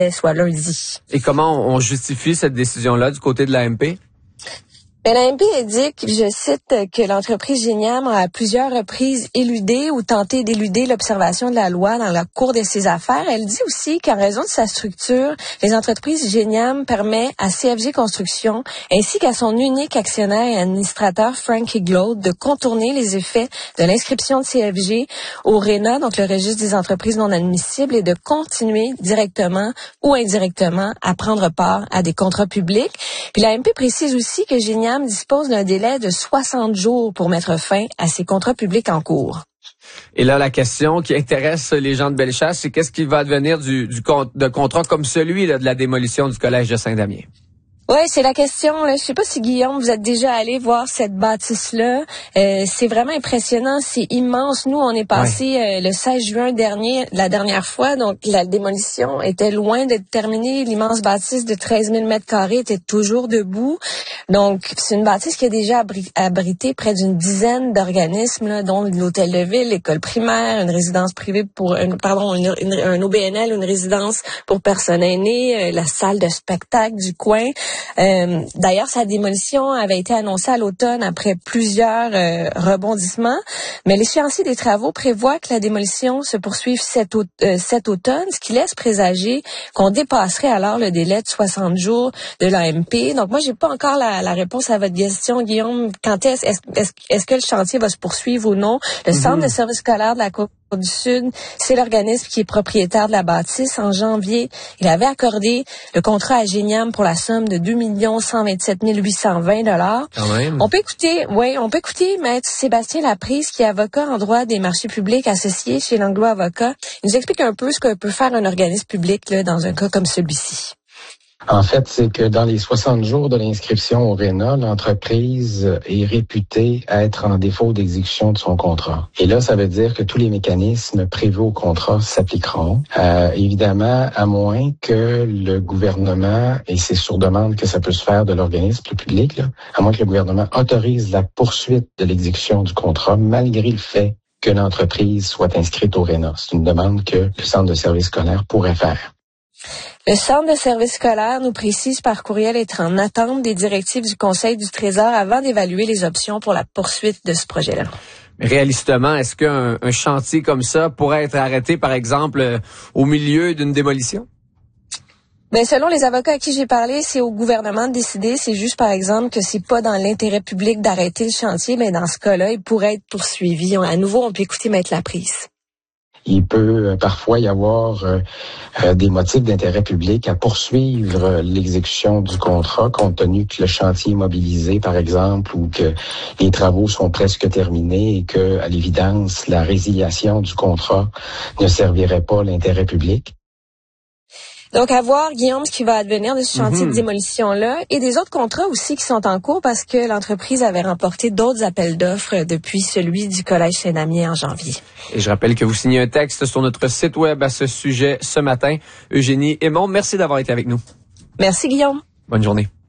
soit lundi. Et comment on justifie cette décision-là du côté de l'AMP? L'AMP indique, je cite, que l'entreprise Géniam a à plusieurs reprises éludé ou tenté d'éluder l'observation de la loi dans le cours de ses affaires. Elle dit aussi qu'en raison de sa structure, les entreprises Géniam permet à CFG Construction ainsi qu'à son unique actionnaire et administrateur Frank Iglote de contourner les effets de l'inscription de CFG au RENA, donc le registre des entreprises non admissibles, et de continuer directement ou indirectement à prendre part à des contrats publics. Puis l'AMP précise aussi que Géniam dispose d'un délai de 60 jours pour mettre fin à ses contrats publics en cours. Et là, la question qui intéresse les gens de Bellechasse, c'est qu'est-ce qui va advenir de contrats comme celui là, de la démolition du collège de Saint-Damien? Oui, c'est la question. Là. Je sais pas si, Guillaume, vous êtes déjà allé voir cette bâtisse-là. C'est vraiment impressionnant. C'est immense. Nous, on est passé le 16 juin dernier, la dernière fois. Donc, la démolition était loin d'être terminée. L'immense bâtisse de 13 000 mètres carrés était toujours debout. Donc, c'est une bâtisse qui a déjà abrité près d'une dizaine d'organismes, là, dont l'hôtel de ville, l'école primaire, une résidence privée un OBNL, une résidence pour personnes aînées, la salle de spectacle du coin. D'ailleurs, sa démolition avait été annoncée à l'automne après plusieurs rebondissements, mais l'échéancier des travaux prévoit que la démolition se poursuive cet automne, ce qui laisse présager qu'on dépasserait alors le délai de 60 jours de l'AMP. Donc moi, j'ai pas encore la réponse à votre question, Guillaume. Quand est-ce que le chantier va se poursuivre ou non? Le Centre de service scolaire de la Côte du Sud, c'est l'organisme qui est propriétaire de la bâtisse. En janvier, il avait accordé le contrat à Géniam pour la somme de 2 127 820 $. Quand même. On peut écouter Maître Sébastien Laprise, qui est avocat en droit des marchés publics associé chez l'Anglo Avocat. Il nous explique un peu ce que peut faire un organisme public là, dans un cas comme celui-ci. En fait, c'est que dans les 60 jours de l'inscription au RENA, l'entreprise est réputée être en défaut d'exécution de son contrat. Et là, ça veut dire que tous les mécanismes prévus au contrat s'appliqueront. Évidemment, à moins que le gouvernement, et c'est sur demande que ça peut se faire de l'organisme public, là, à moins que le gouvernement autorise la poursuite de l'exécution du contrat, malgré le fait que l'entreprise soit inscrite au RENA. C'est une demande que le Centre de service scolaire pourrait faire. Le Centre de service scolaire nous précise par courriel être en attente des directives du Conseil du Trésor avant d'évaluer les options pour la poursuite de ce projet-là. Réalistement, est-ce qu'un chantier comme ça pourrait être arrêté, par exemple, au milieu d'une démolition? Ben, selon les avocats à qui j'ai parlé, c'est au gouvernement de décider. C'est juste, par exemple, que c'est pas dans l'intérêt public d'arrêter le chantier, mais dans ce cas-là, il pourrait être poursuivi. À nouveau, on peut écouter Maître Laprise. Il peut parfois y avoir des motifs d'intérêt public à poursuivre l'exécution du contrat, compte tenu que le chantier est mobilisé, par exemple, ou que les travaux sont presque terminés et que, à l'évidence, la résiliation du contrat ne servirait pas l'intérêt public. Donc, à voir, Guillaume, ce qui va advenir de ce chantier de démolition-là et des autres contrats aussi qui sont en cours parce que l'entreprise avait remporté d'autres appels d'offres depuis celui du Collège Saint-Damien en janvier. Et je rappelle que vous signez un texte sur notre site web à ce sujet ce matin. Eugénie Aymon, merci d'avoir été avec nous. Merci, Guillaume. Bonne journée.